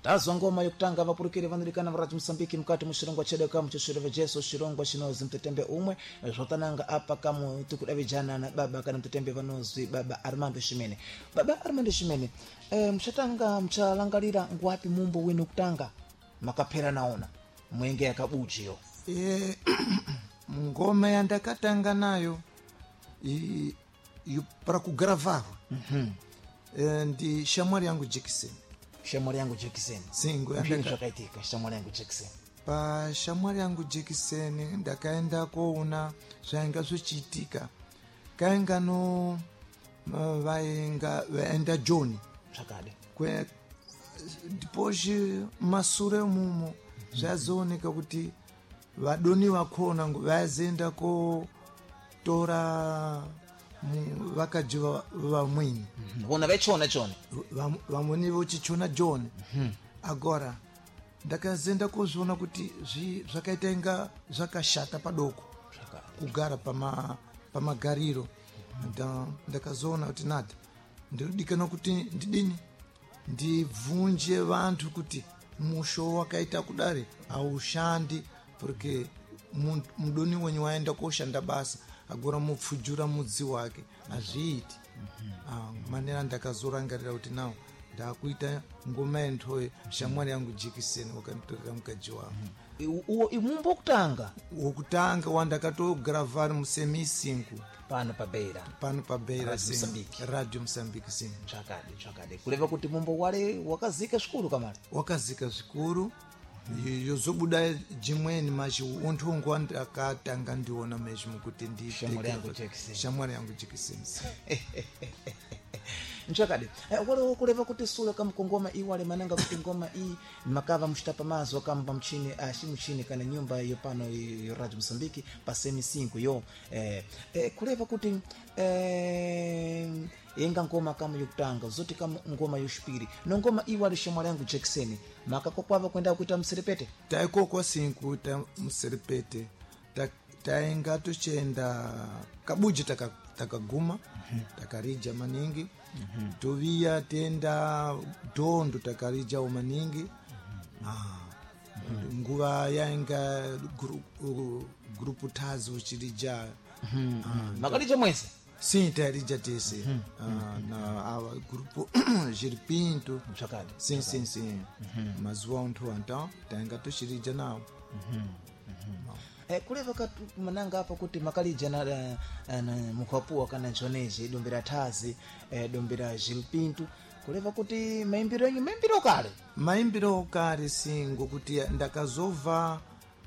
tazo ngoma yokutanga vapurukire vanolikana varati Msambiki mkati mushirongwa chedu kamu choshirova jeso shirongwa shinozi mtetembe umwe zvotananga apa kamu tikudavijana na baba kana mtetembe vanozi baba Armando Shimene. Baba Armando Shimene, mchatanga mchalangalira ngwapi mumbo wenu kutanga makapera naona mwenge yakabujiyo ngoma yandakatanga nayo para kugravar ndi shamwari yangu Jackson. Shamwari yangu Jackson. Singo yandakaitika shamwari yangu Jackson. Pa shamwari yangu Jackson ndakaenda koona zvainga zvichiitika. Kainga no vaenda John zvakade kwe ndiposhi masure mumo zvazooneka kuti vadoni vakona vazienda ko tora vakaji vamweni vona vechona John vamweni vochichona John agora ndakazienda kuzviona kuti zvakaita inga zvakashata padoko kugara pamagariro ndakazoona kuti nada ndinodikana kuti ndidini ndibvunje vantu kuti musho wakaita kudare haushandi porque mudoni wenyu waenda koshanda basa agora mupfujura mudzi wake hazviiti manera ndakazorangarira kuti nawo ndakuita ngoma yentoye shamwari yangu Jackson wakanditorera mukadzi wangu uwo imumbo wokutanga wandakatogravari musemisingu pano pabeira radio Msambiki sim zvakade kureva kuti mumbo wale wakazika zvikuru kamari wakazika zvikuru yozobuda jimweni machi untongo wandakatanga ndiona mesmo kuti ndi shamwari yangu Jackson nchakade wale kureva kuti sura kamkongoma iwale mananga kuti ngoma iyi makava mshitapa mazo kamba mchini shimuchini kana nyumba yo pano yo radio Msambiki pasemi 5 yo kureva kuti yenga ngoma kama yokutanga zoti kama ngoma yoshipiri no ngoma iwale shamwari yangu Jackson makakokwava kwenda kuita mserepete taikokwa 5 ta mserepete tainga tuchenda kabuji takaguma takarija maningi tovia tenda dondo takarija maningi nguva yainga grupu tazi uchirija makarija mwese sim tarija tese na awa grupo Girpinto chakade sim mazuva untu então tainga tuchirija nao kureva katu mananga apa kuti makalija na mukhapua kana joneje dombera tazi dombera Girpinto kureva kuti maimbiro kale singo kuti ndakazova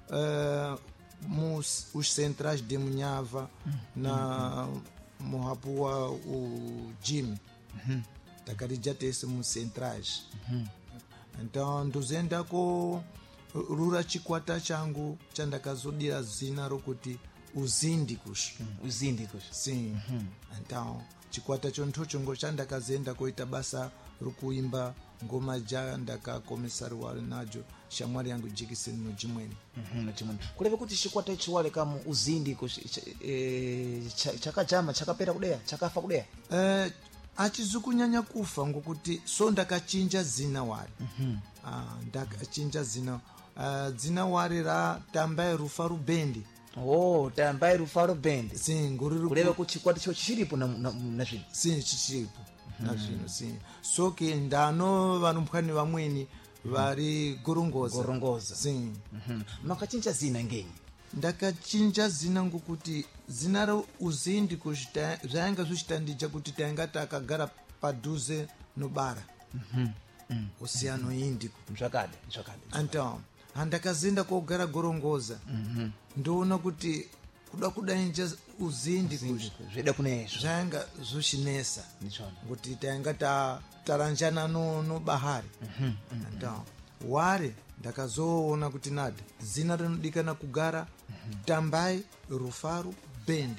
os centrais de Munhava na muhapua o Jim takarija tese mu centrais então ndozenda ko rura chikwata changu chandakazodira zina rokuti uzindikush sim então chikwata chontochongo chandakazenda koita basa rokuimba ngoma ja ndakakomisari wale najo shamwari yangu Jackson no jimweni kureva kuti chikwata chiwale kama uzindikush chakajama chakapera kudeya chakafa kudeya achizukunyanya kufa ngokuti so ndakachinja zina wale ndakachinja zina dzina wari ra Tambai Rufaro Band Tambai Rufaro Band sim nguriri kureva kuti chikwata cho chiripo na zvino sim chichiripo na zvino sim soke ndano vanumphani vamweni vari gorongoza sim makachinja zina ngenyi ndakachinja zina ngokuti zina ra uzindi zvainga zvichitandija kuti tainga takagara padhuze nobara Oceano Índico zvakade então handakazenda kogara gorongoza ndoona kuti kuda inja uzindi zveda kuneizvo zvainga zvochinesa kuti tainga taranjana no bahari então ware ndakazoona kuti nada zina rinodikana kugara Tambai Rufaro Band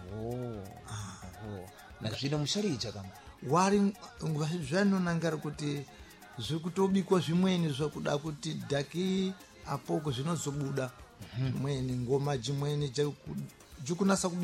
na zvino musharija kama wari zvanonangara kuti zvekutobikwa zvimweni zvakuda kuti dhaki apoko zvinozobuda zvimweni ngoma jimweni jikunasa